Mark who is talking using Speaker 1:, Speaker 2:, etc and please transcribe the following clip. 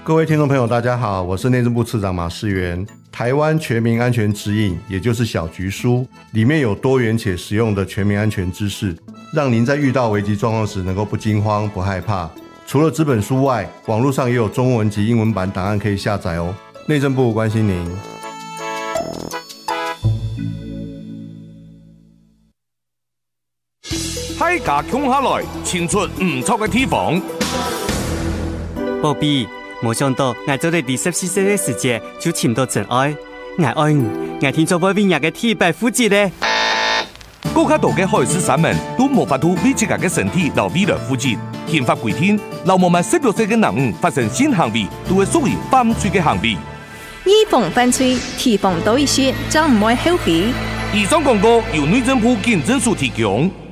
Speaker 1: 各位听众朋友大家好，我是内政部次长马世元。台湾全民安全指引，也就是小局书，里面有多元且实用的全民安全知识，让您在遇到危急状况时能够不惊慌不害怕。除了纸本书外，网络上也有中文及英文版档案可以下载哦。内政部关心您。
Speaker 2: 海家穷下來，清出唔錯嘅地方。
Speaker 3: 寶貝，冇想到我做你第14歲嘅時節就尋到真愛，我愛你，我聽說我邊日嘅體白膚質咧。
Speaker 2: 更加多嘅海事山民都無法度為自己嘅身體留未來負責。憲法規定，流氓們16歲嘅男兒發生性行為，都會屬於犯罪嘅行為。
Speaker 4: 預防犯罪，提防多一些，就唔會後悔。
Speaker 2: 以上廣告由內政部警政署提供。